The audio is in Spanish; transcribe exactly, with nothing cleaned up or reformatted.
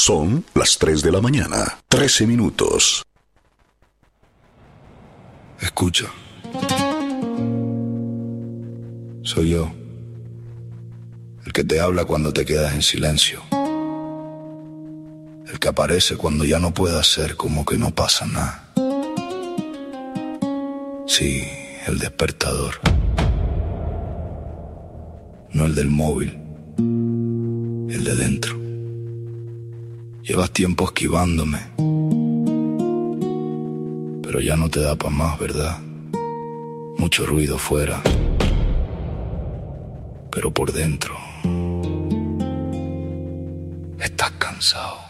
Son las tres de la mañana, trece minutos. Escucha. Soy yo. El que te habla cuando te quedas en silencio. El que aparece cuando ya no puede hacer como que no pasa nada. Sí, el despertador. No el del móvil. El de dentro. Llevas tiempo esquivándome. Pero ya no te da pa' más, ¿verdad? Mucho ruido fuera. Pero por dentro estás cansado.